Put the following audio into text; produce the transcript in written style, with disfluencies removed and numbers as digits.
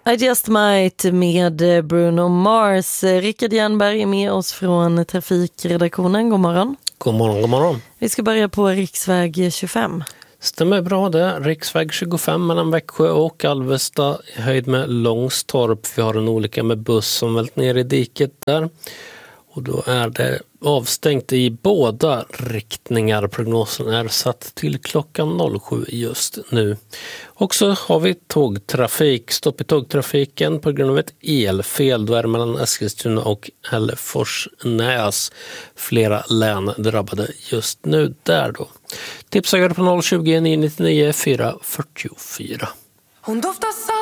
I Just Might med Bruno Mars. Rickard Jernberg är med oss från trafikredaktionen. God morgon. God morgon, god morgon. Vi ska börja på riksväg 25. Stämmer bra det. Riksväg 25 mellan Växjö och Alvesta i höjd med Långstorp. Vi har en olycka med buss som vält ner i diket där. Och då är det avstängt i båda riktningar. Prognosen är satt till klockan 07 just nu. Och så har vi tågtrafik. Stopp i tågtrafiken på grund av ett elfel. Då är det mellan Eskilstuna och Hälleforsnäs. Flera län drabbade just nu där då. Tipsagare på 020 999 444. Hon doftar